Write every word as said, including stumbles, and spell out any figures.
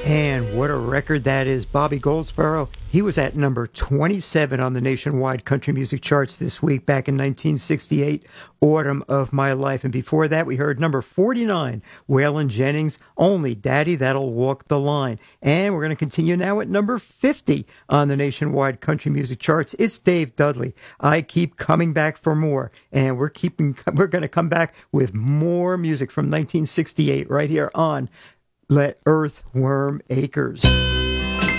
And what a record that is. Bobby Goldsboro, he was at number twenty-seven on the nationwide country music charts this week back in nineteen sixty-eight, Autumn of My Life. And before that, we heard number forty-nine, Waylon Jennings, Only Daddy That'll Walk the Line. And we're going to continue now at number fifty on the nationwide country music charts. It's Dave Dudley. I Keep Coming Back for More. And we're keeping, we're going to come back with more music from nineteen sixty-eight right here on Let Earthworm Acres.